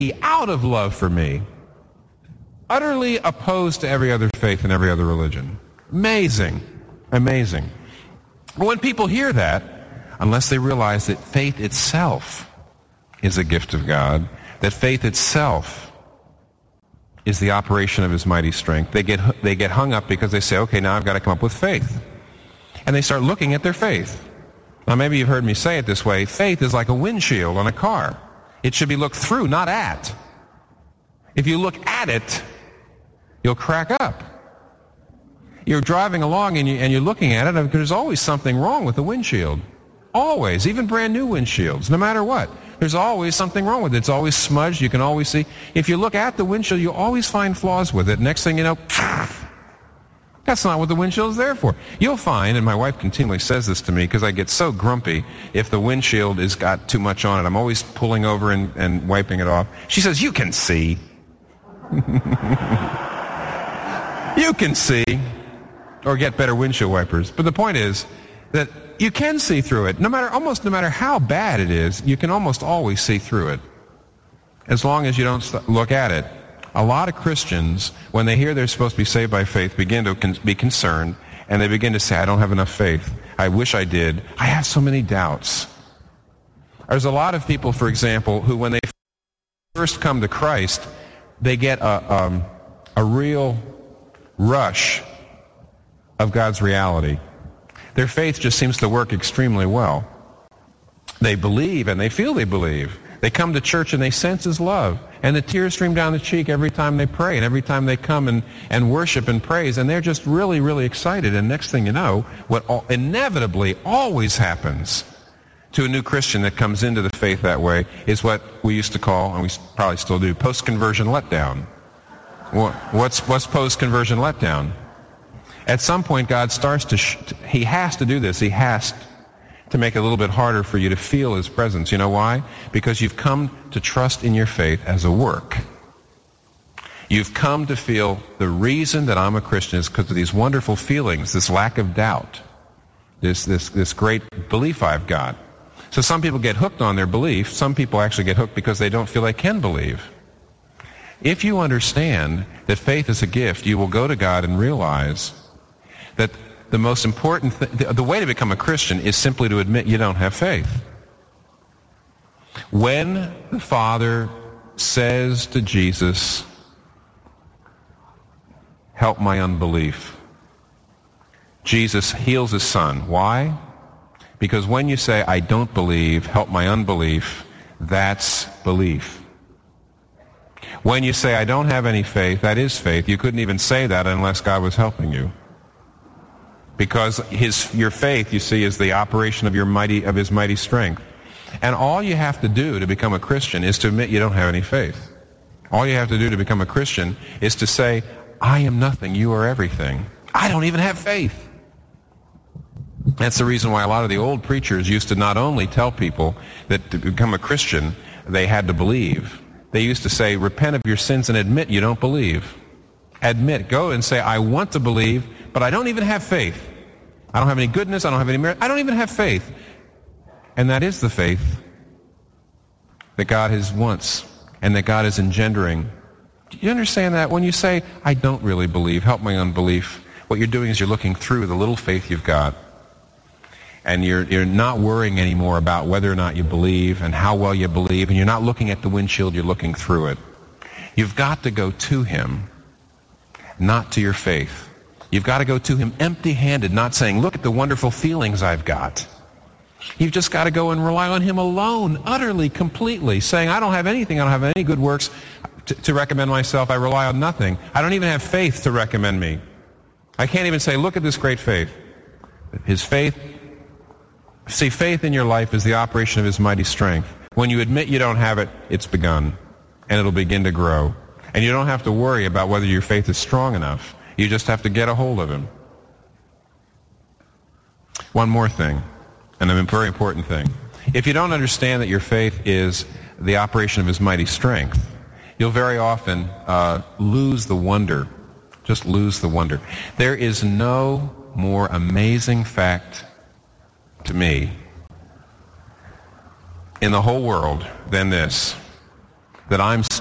out of love for me, utterly opposed to every other faith and every other religion. Amazing. Amazing. But when people hear that, unless they realize that faith itself is a gift of God, that faith itself is the operation of His mighty strength, they get hung up because they say, okay, now I've got to come up with faith. And they start looking at their faith. Now maybe you've heard me say it this way, faith is like a windshield on a car. It should be looked through, not at. If you look at it, you'll crack up. You're driving along and you're looking at it, there's always something wrong with the windshield. Always, even brand new windshields, no matter what. There's always something wrong with it. It's always smudged, you can always see. If you look at the windshield, you'll always find flaws with it. Next thing you know, that's not what the windshield is there for. You'll find, and my wife continually says this to me because I get so grumpy if the windshield has got too much on it. I'm always pulling over and wiping it off. She says, you can see. You can see. Or get better windshield wipers. But the point is that you can see through it. No matter how bad it is, you can almost always see through it. As long as you don't look at it. A lot of Christians, when they hear they're supposed to be saved by faith, begin to be concerned, and they begin to say, I don't have enough faith. I wish I did. I have so many doubts. There's a lot of people, for example, who when they first come to Christ, they get a real rush of God's reality. Their faith just seems to work extremely well. They believe, and they feel they believe. They come to church and they sense His love. And the tears stream down the cheek every time they pray and every time they come and worship and praise. And they're just really, really excited. And next thing you know, what inevitably always happens to a new Christian that comes into the faith that way is what we used to call, and we probably still do, post-conversion letdown. What's post-conversion letdown? At some point, God starts to, He has to do this. He has to make it a little bit harder for you to feel His presence. You know why? Because you've come to trust in your faith as a work. You've come to feel the reason that I'm a Christian is because of these wonderful feelings, this lack of doubt, this great belief I've got. So some people get hooked on their belief. Some people actually get hooked because they don't feel they can believe. If you understand that faith is a gift, you will go to God and realize that the most important the way to become a Christian is simply to admit you don't have faith. When the Father says to Jesus, help my unbelief, Jesus heals His Son. Why? Because when you say, I don't believe, help my unbelief, that's belief. When you say, I don't have any faith, that is faith. You couldn't even say that unless God was helping you. Because your faith, you see, is the operation of His mighty strength. And all you have to do to become a Christian is to admit you don't have any faith. All you have to do to become a Christian is to say, I am nothing, you are everything. I don't even have faith. That's the reason why a lot of the old preachers used to not only tell people that to become a Christian, they had to believe. They used to say, repent of your sins and admit you don't believe. Admit, go and say, I want to believe, but I don't even have faith. I don't have any goodness, I don't have any merit, I don't even have faith. And that is the faith that God wants and that God is engendering. Do you understand that? When you say, I don't really believe, help my unbelief, what you're doing is you're looking through the little faith you've got. And you're not worrying anymore about whether or not you believe and how well you believe, and you're not looking at the windshield, you're looking through it. You've got to go to Him, not to your faith. You've got to go to Him empty-handed, not saying, look at the wonderful feelings I've got. You've just got to go and rely on Him alone, utterly, completely, saying, I don't have anything, I don't have any good works to recommend myself, I rely on nothing. I don't even have faith to recommend me. I can't even say, look at this great faith. His faith, see, faith in your life is the operation of His mighty strength. When you admit you don't have it, it's begun, and it'll begin to grow. And you don't have to worry about whether your faith is strong enough. You just have to get a hold of Him. One more thing, and a very important thing. If you don't understand that your faith is the operation of His mighty strength, you'll very often lose the wonder. Just lose the wonder. There is no more amazing fact to me in the whole world than this, that I'm